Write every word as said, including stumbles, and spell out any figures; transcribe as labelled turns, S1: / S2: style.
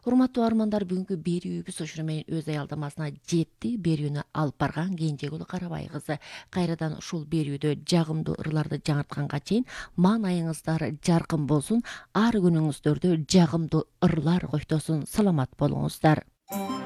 S1: Урматтуу армандар, бүгүнкү берүүбүз ушуну менен өз аялдамасына жетти. Берүүнү алып барган Кенжегүл Карабай кызы. Кайрадан ушул берүүдө жагымдуу ырларды жаңыртканга чейин маан айыңыздар жаркын болсун, ар күнүңүздөрдө жагымдуу ырлар коштосун. Саламат болуңуздар.